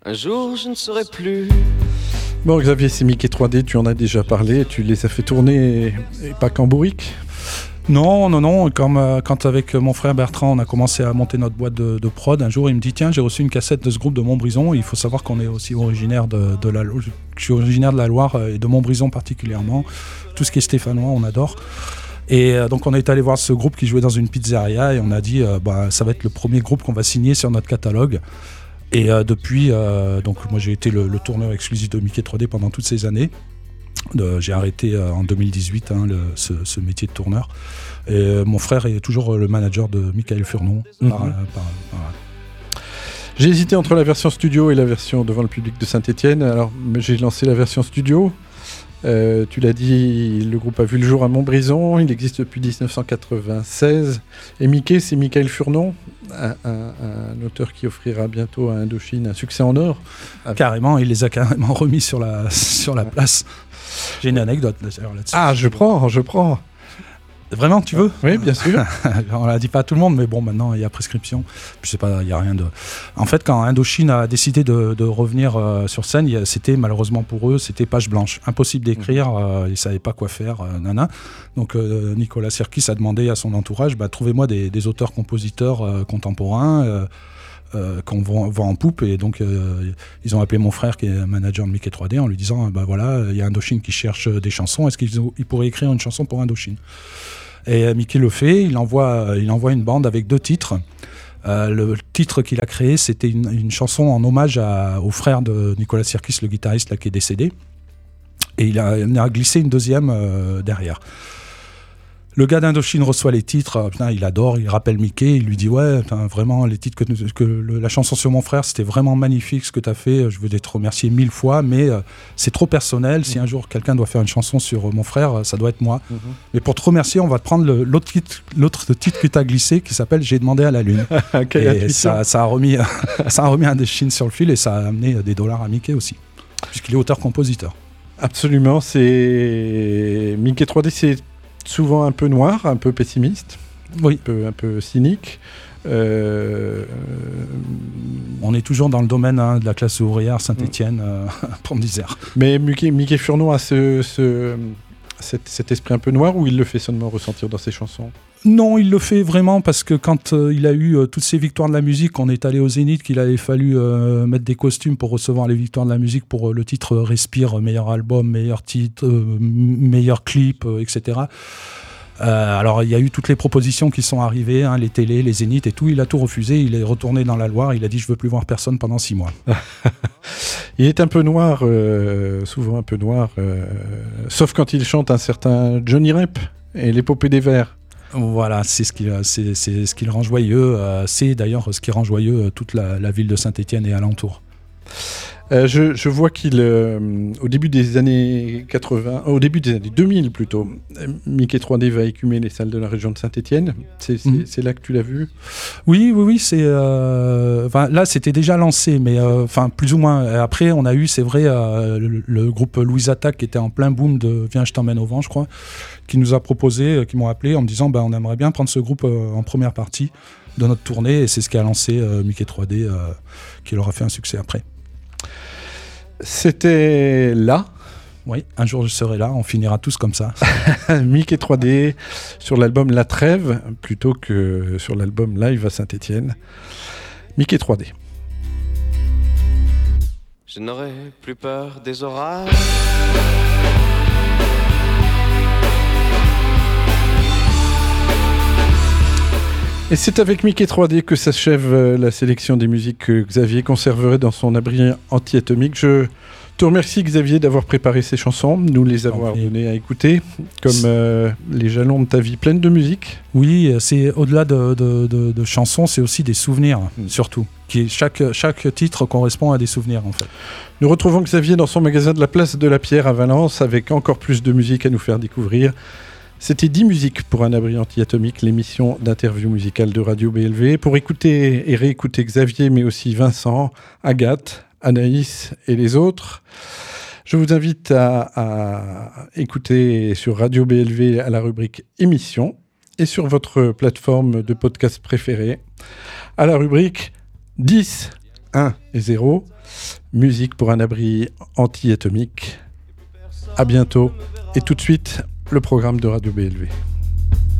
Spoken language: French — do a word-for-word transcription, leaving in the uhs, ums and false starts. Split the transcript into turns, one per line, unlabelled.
Un jour, je ne serai plus.
Bon, Xavier, c'est Mickey trois D, tu en as déjà parlé, tu les as fait tourner et, et pas qu'en bourrique.
Non, non, non. Comme, euh, quand avec mon frère Bertrand, on a commencé à monter notre boîte de, de prod, un jour, il me dit tiens, j'ai reçu une cassette de ce groupe de Montbrison. Il faut savoir qu'on est aussi originaire de, de la, je suis originaire de la Loire et de Montbrison particulièrement. Tout ce qui est stéphanois, on adore. Et euh, donc, on est allé voir ce groupe qui jouait dans une pizzeria et on a dit euh, bah, ça va être le premier groupe qu'on va signer sur notre catalogue. Et euh, depuis, euh, donc moi, j'ai été le, le tourneur exclusif de Mickey trois D pendant toutes ces années. De, j'ai arrêté euh, en deux mille dix-huit hein, le, ce, ce métier de tourneur. Et euh, mon frère est toujours le manager de Michael Furnon. Mm-hmm. Par, euh, par, par...
J'ai hésité entre la version studio et la version devant le public de Saint-Étienne. Alors j'ai lancé la version studio. Euh, tu l'as dit, le groupe a vu le jour à Montbrison. Il existe depuis dix-neuf cent quatre-vingt-seize. Et Mickey, c'est Michael Furnon, un, un, un auteur qui offrira bientôt à Indochine un succès en or.
Carrément, il les a carrément remis sur la, sur la place. J'ai une anecdote d'ailleurs là-dessus.
Ah, je prends, je prends.
Vraiment, tu veux ?
Oui, bien sûr.
On ne l'a dit pas à tout le monde, mais bon, maintenant, il y a prescription. Je sais pas, il n'y a rien de... En fait, quand Indochine a décidé de, de revenir euh, sur scène, y a, c'était malheureusement pour eux, c'était page blanche. Impossible d'écrire, euh, ils ne savaient pas quoi faire, euh, nana. Donc, euh, Nicolas Sirkis a demandé à son entourage, bah, trouvez-moi des, des auteurs-compositeurs euh, contemporains euh, euh, qu'on vend, vend en poupe. Et donc, euh, ils ont appelé mon frère, qui est manager de Mickey trois D, en lui disant, bah voilà, il y a Indochine qui cherche des chansons, est-ce qu'ils ils pourraient écrire une chanson pour Indochine ? Et Mickey le fait, il envoie, il envoie une bande avec deux titres. Euh, le titre qu'il a créé, c'était une, une chanson en hommage à, au frère de Nicolas Sirkis, le guitariste là, qui est décédé. Et il a, il a glissé une deuxième euh, derrière. Le gars d'Indochine reçoit les titres, euh, putain, il adore, il rappelle Mickey, il lui dit ouais, putain, vraiment, les titres que, que le, la chanson sur mon frère, c'était vraiment magnifique ce que tu as fait, je veux te remercier mille fois, mais euh, c'est trop personnel, mmh. Si un jour quelqu'un doit faire une chanson sur euh, mon frère, ça doit être moi. Mmh. Mais pour te remercier, on va te prendre le, l'autre, titre, l'autre titre que tu as glissé, qui s'appelle J'ai demandé à la lune. Et ça, ça, a remis, ça a remis Indochine sur le fil et ça a amené des dollars à Mickey aussi, puisqu'il est auteur-compositeur.
Absolument, c'est... Mickey trois D, c'est souvent un peu noir, un peu pessimiste,
oui.
un peu, un peu cynique. Euh...
On est toujours dans le domaine hein, de la classe ouvrière, Saint-Étienne, mmh. euh, Pont d'Isère.
Mais Mickey, Mickey Furnon a ce, ce, cet, cet esprit un peu noir ou il le fait seulement ressentir dans ses chansons ?
Non, il le fait vraiment parce que quand euh, il a eu euh, toutes ces victoires de la musique, on est allé au Zénith, qu'il avait fallu euh, mettre des costumes pour recevoir les victoires de la musique pour euh, le titre Respire, meilleur album, meilleur titre, euh, meilleur clip, euh, et cetera. Euh, alors il y a eu toutes les propositions qui sont arrivées, hein, les télés, les Zéniths et tout. Il a tout refusé. Il est retourné dans la Loire. Il a dit je veux plus voir personne pendant six mois.
Il est un peu noir, euh, souvent un peu noir, euh, sauf quand il chante un certain Johnny Rep et l'épopée des vers.
Voilà, c'est ce qui, c'est, c'est ce qui le rend joyeux. Euh, c'est d'ailleurs ce qui rend joyeux toute la, la ville de Saint-Étienne et alentour.
Euh, je, je vois qu'il, euh, au début des années quatre-vingts, au début des années deux mille plutôt, Mickey trois D va écumer les salles de la région de Saint-Étienne. C'est, c'est, mmh. c'est là que tu l'as vu ?
Oui, oui, oui. C'est, euh, là, c'était déjà lancé, mais enfin euh, plus ou moins. Après, on a eu, c'est vrai, euh, le, le groupe Louise Attaque qui était en plein boom de Viens, je t'emmène au vent, je crois, qui nous a proposé, qui m'ont appelé en me disant, ben, on aimerait bien prendre ce groupe euh, en première partie de notre tournée, et c'est ce qui a lancé euh, Mickey trois D, euh, qui leur a fait un succès après.
C'était là.
Oui, un jour je serai là, on finira tous comme ça.
Mickey trois D sur l'album La Trêve, plutôt que sur l'album Live à Saint-Étienne. Mickey trois D.
Je n'aurai plus peur des orages.
Et c'est avec Mickey trois D que s'achève la sélection des musiques que Xavier conserverait dans son abri anti-atomique. Je te remercie Xavier d'avoir préparé ces chansons, nous les avoir données à écouter, comme euh, les jalons de ta vie pleine de musique.
Oui, c'est au-delà de, de, de, de chansons, c'est aussi des souvenirs, mmh. surtout. Qui, chaque, chaque titre correspond à des souvenirs en fait.
Nous retrouvons Xavier dans son magasin de la Place de la Pierre à Valence avec encore plus de musique à nous faire découvrir. C'était dix musiques pour un abri anti-atomique, l'émission d'interview musicale de Radio B L V. Pour écouter et réécouter Xavier, mais aussi Vincent, Agathe, Anaïs et les autres, je vous invite à, à écouter sur Radio B L V à la rubrique émission et sur votre plateforme de podcast préférée à la rubrique dix. un et zéro. Musique pour un abri anti-atomique. À bientôt. Et tout de suite, le programme de Radio B L V.